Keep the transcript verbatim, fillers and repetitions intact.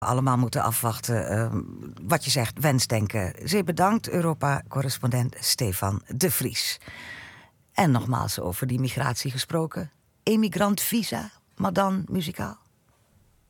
allemaal moeten afwachten uh, wat je zegt, wensdenken. Zeer bedankt, Europa-correspondent Stefan de Vries. En nogmaals over die migratie gesproken. Emigrantvisa, maar dan muzikaal.